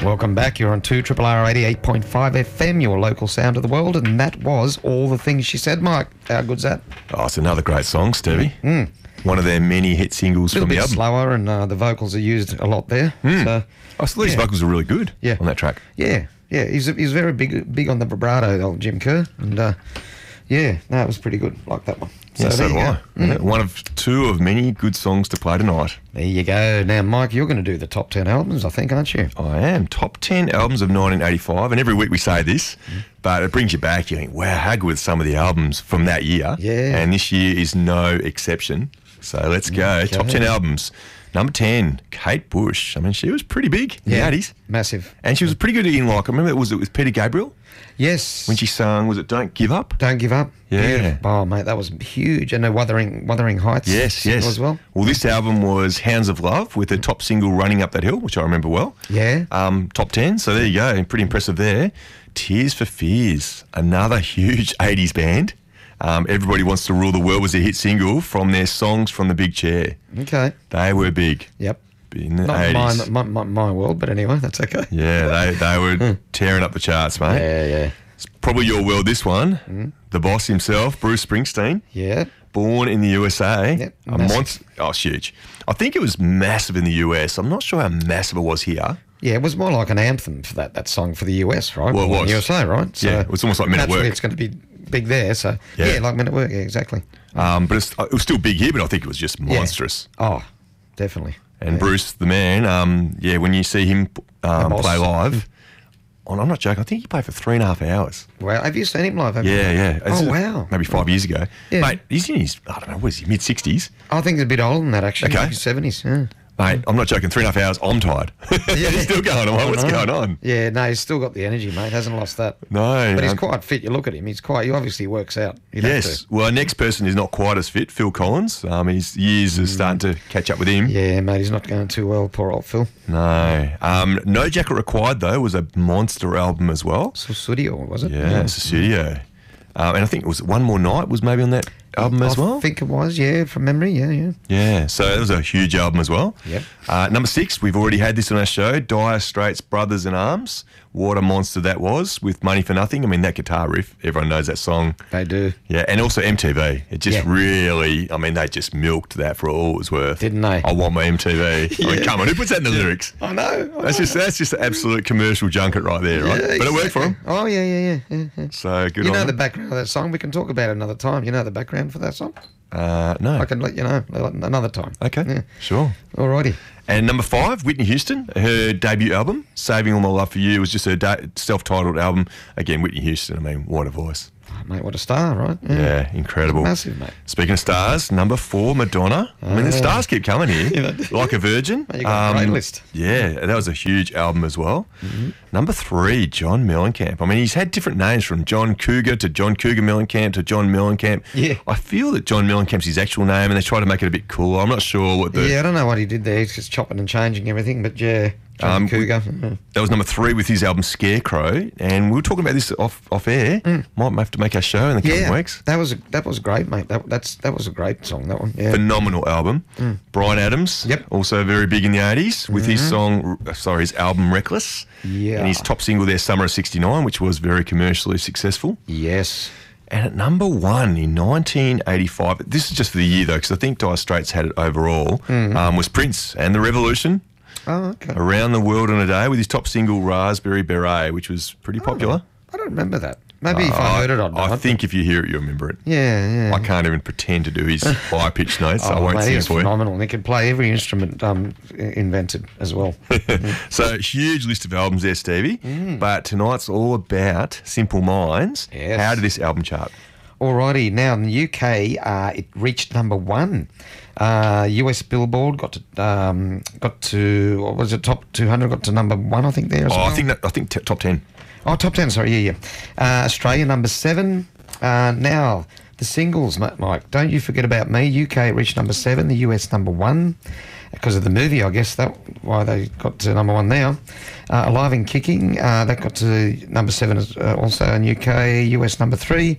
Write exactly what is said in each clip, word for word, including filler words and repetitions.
Welcome back. You're on two Triple R eighty-eight point five F M, your local sound of the world, and that was All the Things She Said, Mike. How good's that? Oh, it's another great song, Stevie. Mm. One of their many hit singles A little from the bit album. slower, and uh, the vocals are used a lot there. Mm. So, I thought his yeah. vocals were really good Yeah. on that track. Yeah, yeah. He's he's very big big on the vibrato, old Jim Kerr, and uh, yeah, no, it was pretty good. Like that one. So, yeah, so there do you I. go. Mm. Yeah, one of two of many good songs to play tonight. There you go. Now, Mike, you're going to do the top ten albums, I think, aren't you? I am. Top ten albums of nineteen eighty-five, and every week we say this, Mm. but it brings you back. You think, wow, how good some of the albums from that year. Yeah. And this year is no exception. So let's go. Okay. Top ten albums. Number ten, Kate Bush. I mean, she was pretty big in Yeah. the eighties. Massive. And she was pretty good in, like, I remember, was it with Peter Gabriel? Yes. When she sang, was it Don't Give Up? Don't Give Up. Yeah. Beautiful. Oh, mate, that was huge. And the Wuthering Wuthering Heights Yes, single yes. as well. Well, this album was Hounds of Love with the top single Running Up That Hill, which I remember well. Yeah. Um, top ten, so there you go. Pretty impressive there. Tears for Fears, another huge eighties band. Um, Everybody Wants to Rule the World was a hit single from their Songs from the Big Chair. Okay. They were big Yep. in the Not eighties. my, my, my, my world, but anyway, that's okay. Yeah, they, they were tearing up the charts, mate. Yeah, yeah. It's probably your world, this one. Mm. The boss himself, Bruce Springsteen. Yeah. Born in the U S A. Yep, a massive. monster. Oh, it's huge. I think it was massive in the U S. I'm not sure how massive it was here. Yeah, it was more like an anthem for that, that song for the U S, right? Well, it Or was. U S A, right? So Yeah, it was almost like Men at naturally Work. it's going to be big there, so Yeah. yeah, like Men at Work, yeah, exactly. Um, but it's, it was still big here, but I think it was just Yeah. monstrous. Oh, definitely. And Yeah. Bruce, the man, um, yeah, when you see him um, boss. play live, oh, I'm not joking, I think he played for three and a half hours. Wow, have you seen him live? Have you? Yeah, yeah. It's Oh, a- wow. Maybe five years ago. Yeah. Mate, he's in his, I don't know, what is he, mid-sixties? I think he's a bit older than that, actually. Okay. Maybe seventies, yeah. Mate, I'm not joking, three and a half hours, I'm tired. he's still going on, what's I know. going on? Yeah, no, he's still got the energy, mate. Hasn't lost that. No. But he's um, quite fit. You look at him. He's quite. He obviously works out. You'd have Yes. to. Well, our next person is not quite as fit, Phil Collins. Um, his years are starting to catch up with him. Yeah, mate. He's not going too well. Poor old Phil. No. Um, No Jacket Required, though, was a monster album as well. Studio, was it? Yeah, it's a studio. Um, and I think it was One More Night was maybe on that album as I well. think it was. Yeah, from memory. Yeah, yeah. Yeah, so it was a huge album as well. Yep. Uh, number six, we've already had this on our show, Dire Straits' Brothers in Arms. What a monster that was with Money for Nothing. I mean, that guitar riff, everyone knows that song. They do, Yeah, and also M T V. It just Yeah. really, I mean, they just milked that for all it was worth. didn't they? I want my M T V. I mean, Yeah. come on, who puts that in the lyrics? I know. I That's know. just that's just an absolute commercial junket right there, right? Yeah, But it worked for exactly. them. Oh yeah, yeah, yeah. yeah, yeah. So good You on know the them. background of that song. We can talk about it another time. You know the background for that song. Uh, no. I can let you know another time. Okay, Yeah. sure. Alrighty. And number five, Whitney Houston, her debut album, Saving All My Love for You, was just her da- self-titled album. Again, Whitney Houston, I mean, what a voice. Oh, mate, what a star, right? Yeah, incredible. Massive, mate. Speaking of stars, number four, Madonna. I mean, the Ah. stars keep coming here. Yeah, they do. Like a Virgin. You got a great list. Yeah, that was a huge album as well. Mm-hmm. Number three, John Mellencamp. I mean, he's had different names from John Cougar to John Cougar Mellencamp to John Mellencamp. Yeah. I feel that John Mellencamp's his actual name and they try to make it a bit cooler. I'm not sure what the... Yeah, I don't know what he did there. He's just chopping and changing everything, but yeah, John Um, Cougar. That was number three with his album Scarecrow, and we were talking about this off off air. Might have to make our show in the coming Mm. Yeah, weeks. that was a, that was great, mate. That that's that was a great song. That one. Yeah. Phenomenal album. Brian Adams, Yep. also very big in the eighties with his song, uh, sorry, his album Reckless. Yeah. And his top single there, Summer of sixty-nine, which was very commercially successful. Yes. And at number one in nineteen eighty-five, this is just for the year though, because I think Dire Straits had it overall, um, was Prince and the Revolution. Oh, okay. Around the World in a Day with his top single Raspberry Beret, which was pretty popular. I don't remember that. Maybe if I heard it, I'd know I it. think if you hear it, you remember it. Yeah, yeah. I can't even pretend to do his high pitched notes, so I won't mate, sing he's it for you. phenomenal. And he could play every instrument um, i- invented as well. So, huge list of albums there, Stevie. But tonight's all about Simple Minds. Yes. How did this album chart? Alrighty, now in the U K, uh, it reached number one. Uh, U S Billboard got to um, got to what was it? Top two hundred got to number one, I think there. As Oh, well. I think that I think t- top ten. Oh, top ten. Sorry, yeah, yeah. Uh, Australia number seven. Uh, now the singles, mate, Mike. Don't you forget about me. U K reached number seven. The U S number one because of the movie. I guess that why they got to number one now. Uh, Alive and Kicking. Uh, that got to number seven as, uh, also in U K. U S number three.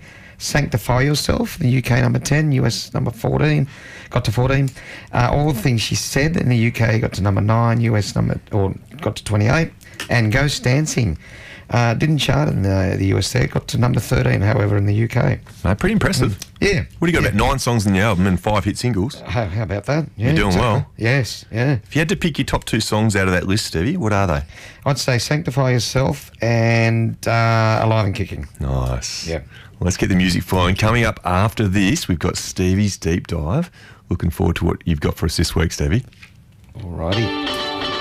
Sanctify Yourself, the U K number ten, U S number fourteen, got to fourteen. Uh, All the Things She Said in the U K got to number nine, U S number, or got to twenty-eight. And Ghost Dancing uh, didn't chart in the, the U S there, got to number thirteen, however, in the U K. Mate, pretty impressive. Yeah. What do you got, yeah. about nine songs in the album and five hit singles? How, how about that? Yeah, You're doing exactly. well. Yes, yeah. If you had to pick your top two songs out of that list, Stevie, what are they? I'd say Sanctify Yourself and uh, Alive and Kicking. Nice. Yeah. Well, let's get the music flowing. Coming up after this, we've got Stevie's Deep Dive. Looking forward to what you've got for us this week, Stevie. Alrighty.